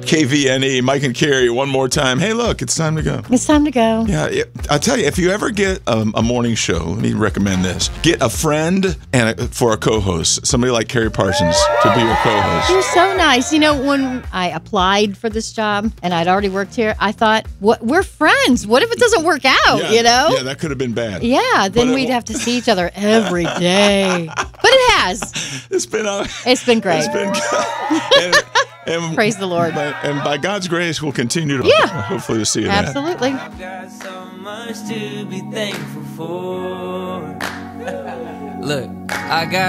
KVNE, Mike and Carrie, one more time. Hey, look, it's time to go. It's time to go. Yeah, I'll tell you, if you ever get a morning show, let me recommend this. Get a friend for a co-host, somebody like Carrie Parsons to be your co-host. You're so nice. You know, when I applied for this job and I'd already worked here, I thought, we're friends. What if it doesn't work out, Yeah, you know? Yeah, that could have been bad. Yeah, then we'd have to see each other every day. But it has. It's been great. It's been good. And praise the Lord. And by God's grace, we'll continue to hopefully see you. Absolutely. I've got so much to be thankful for. Look, I got